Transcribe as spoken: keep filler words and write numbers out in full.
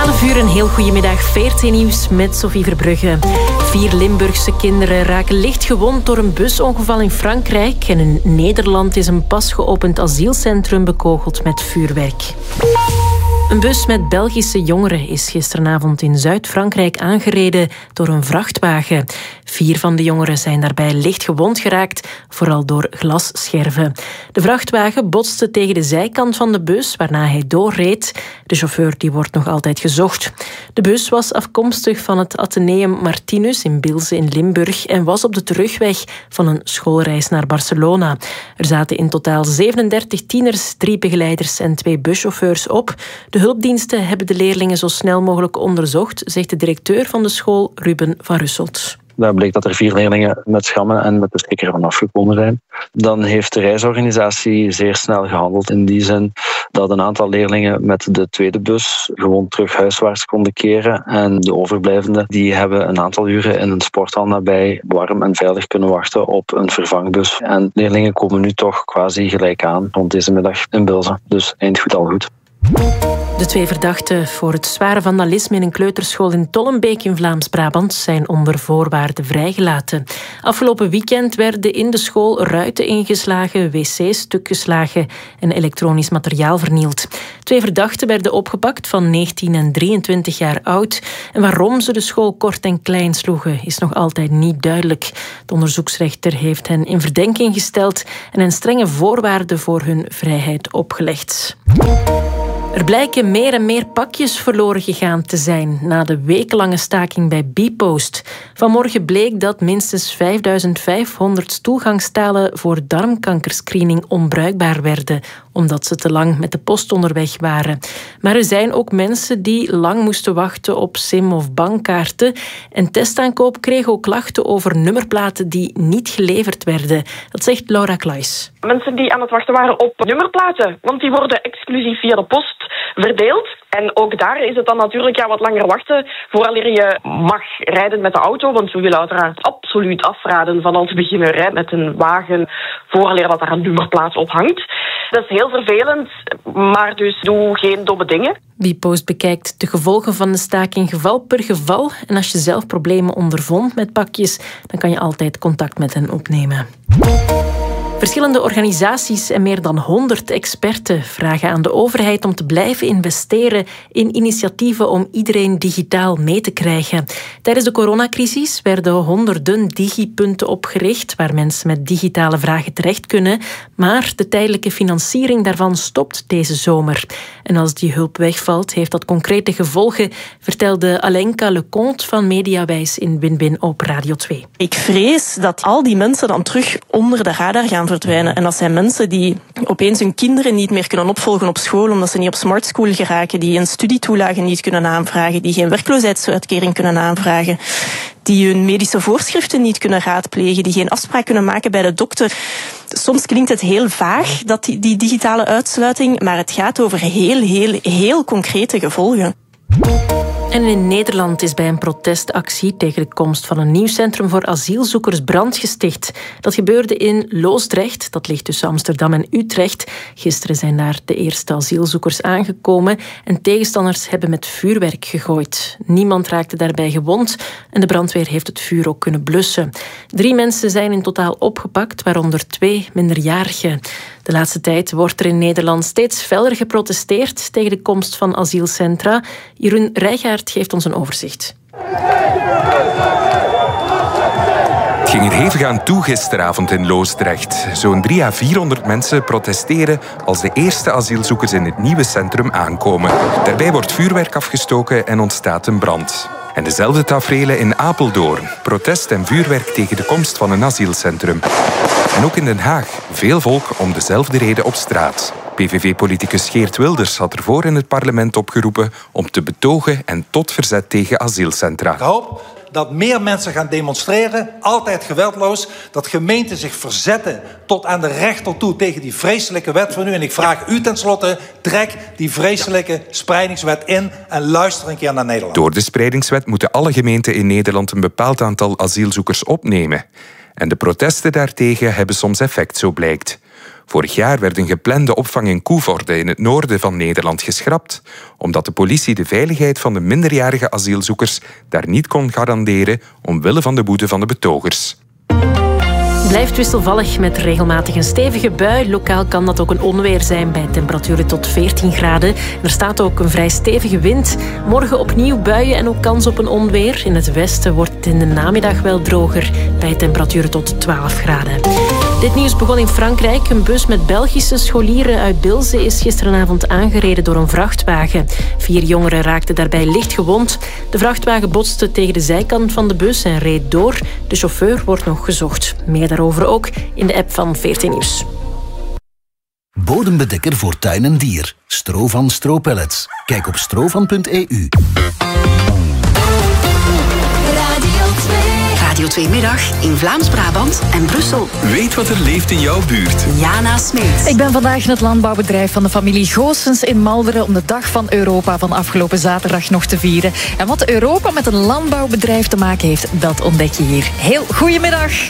twaalf uur, een heel goedemiddag. V R T Nieuws met Sophie Verbrugge. Vier Limburgse kinderen raken licht gewond door een busongeval in Frankrijk. En in Nederland is een pas geopend asielcentrum bekogeld met vuurwerk. Een bus met Belgische jongeren is gisteravond in Zuid-Frankrijk aangereden door een vrachtwagen. Vier van de jongeren zijn daarbij licht gewond geraakt, vooral door glasscherven. De vrachtwagen botste tegen de zijkant van de bus, waarna hij doorreed. De chauffeur die wordt nog altijd gezocht. De bus was afkomstig van het Atheneum Martinus in Bilze in Limburg en was op de terugweg van een schoolreis naar Barcelona. Er zaten in totaal zevenendertig tieners, drie begeleiders en twee buschauffeurs op. De hulpdiensten hebben de leerlingen zo snel mogelijk onderzocht, zegt de directeur van de school, Ruben van Russelt. Dat bleek dat er vier leerlingen met schrammen en met de sticker van afgekomen zijn. Dan heeft de reisorganisatie zeer snel gehandeld in die zin dat een aantal leerlingen met de tweede bus gewoon terug huiswaarts konden keren. En de overblijvenden die hebben een aantal uren in een sporthal nabij warm en veilig kunnen wachten op een vervangbus. En leerlingen komen nu toch quasi gelijk aan rond deze middag in Bilze. Dus eind goed al goed. De twee verdachten voor het zware vandalisme in een kleuterschool in Tollenbeek in Vlaams-Brabant zijn onder voorwaarden vrijgelaten. Afgelopen weekend werden in de school ruiten ingeslagen, wc's stukgeslagen en elektronisch materiaal vernield. Twee verdachten werden opgepakt van negentien en drieëntwintig jaar oud. En waarom ze de school kort en klein sloegen is nog altijd niet duidelijk. De onderzoeksrechter heeft hen in verdenking gesteld en hen strenge voorwaarden voor hun vrijheid opgelegd. Er blijken meer en meer pakjes verloren gegaan te zijn na de wekenlange staking bij Bpost. Vanmorgen bleek dat minstens vijfduizend vijfhonderd toegangstalen voor darmkankerscreening onbruikbaar werden, omdat ze te lang met de post onderweg waren. Maar er zijn ook mensen die lang moesten wachten op sim- of bankkaarten. En Testaankoop kreeg ook klachten over nummerplaten die niet geleverd werden. Dat zegt Laura Kluis. Mensen die aan het wachten waren op nummerplaten, want die worden exclusief via de post verdeeld. En ook daar is het dan natuurlijk ja, wat langer wachten vooraleer je mag rijden met de auto. Want we willen uiteraard absoluut afraden van al te beginnen rijden met een wagen vooraleer dat daar een nummerplaat op hangt. Dat is heel vervelend, maar dus doe geen domme dingen. Bpost bekijkt de gevolgen van de staking geval per geval. En als je zelf problemen ondervond met pakjes, dan kan je altijd contact met hen opnemen. Verschillende organisaties en meer dan honderd experten vragen aan de overheid om te blijven investeren in initiatieven om iedereen digitaal mee te krijgen. Tijdens de coronacrisis werden honderden digipunten opgericht waar mensen met digitale vragen terecht kunnen, maar de tijdelijke financiering daarvan stopt deze zomer. En als die hulp wegvalt, heeft dat concrete gevolgen, vertelde Alenka Leconte van Mediawijs in Win-Win op Radio twee. Ik vrees dat al die mensen dan terug onder de radar gaan verdwijnen. En dat zijn mensen die opeens hun kinderen niet meer kunnen opvolgen op school omdat ze niet op Smart School geraken, die een studietoelage niet kunnen aanvragen, die geen werkloosheidsuitkering kunnen aanvragen, die hun medische voorschriften niet kunnen raadplegen, die geen afspraak kunnen maken bij de dokter. Soms klinkt het heel vaag, dat die, die digitale uitsluiting, maar het gaat over heel, heel, heel concrete gevolgen. En in Nederland is bij een protestactie tegen de komst van een nieuw centrum voor asielzoekers brand gesticht. Dat gebeurde in Loosdrecht, dat ligt tussen Amsterdam en Utrecht. Gisteren zijn daar de eerste asielzoekers aangekomen en tegenstanders hebben met vuurwerk gegooid. Niemand raakte daarbij gewond en de brandweer heeft het vuur ook kunnen blussen. Drie mensen zijn in totaal opgepakt, waaronder twee minderjarigen. De laatste tijd wordt er in Nederland steeds feller geprotesteerd tegen de komst van asielcentra. Jeroen Rijgaard geeft ons een overzicht. Het ging er hevig aan toe gisteravond in Loosdrecht. Zo'n drie à vierhonderd mensen protesteren als de eerste asielzoekers in het nieuwe centrum aankomen. Daarbij wordt vuurwerk afgestoken en ontstaat een brand. En dezelfde taferelen in Apeldoorn. Protest en vuurwerk tegen de komst van een asielcentrum. En ook in Den Haag. Veel volk om dezelfde reden op straat. P V V-politicus Geert Wilders had ervoor in het parlement opgeroepen om te betogen en tot verzet tegen asielcentra. Ik hoop dat meer mensen gaan demonstreren, altijd geweldloos, dat gemeenten zich verzetten tot aan de rechter toe tegen die vreselijke wet van u. En ik vraag u tenslotte, trek die vreselijke spreidingswet in en luister een keer naar Nederland. Door de spreidingswet moeten alle gemeenten in Nederland een bepaald aantal asielzoekers opnemen. En de protesten daartegen hebben soms effect, zo blijkt. Vorig jaar werd een geplande opvang in Koevoorde in het noorden van Nederland geschrapt, omdat de politie de veiligheid van de minderjarige asielzoekers daar niet kon garanderen omwille van de woede van de betogers. Blijft wisselvallig met regelmatig een stevige bui. Lokaal kan dat ook een onweer zijn bij temperaturen tot veertien graden. Er staat ook een vrij stevige wind. Morgen opnieuw buien en ook kans op een onweer. In het westen wordt het in de namiddag wel droger bij temperaturen tot twaalf graden. Dit nieuws begon in Frankrijk. Een bus met Belgische scholieren uit Bilze is gisteravond aangereden door een vrachtwagen. Vier jongeren raakten daarbij licht gewond. De vrachtwagen botste tegen de zijkant van de bus en reed door. De chauffeur wordt nog gezocht. Meer daarover ook in de app van veertien Nieuws. Bodembedekker voor tuin en dier. Strovan Stropellets. Kijk op strovan punt e u. Radio twee Middag in Vlaams-Brabant en Brussel. Weet wat er leeft in jouw buurt. Jana Smeets. Ik ben vandaag in het landbouwbedrijf van de familie Goossens in Malderen om de Dag van Europa van afgelopen zaterdag nog te vieren. En wat Europa met een landbouwbedrijf te maken heeft, dat ontdek je hier. Heel goedemiddag.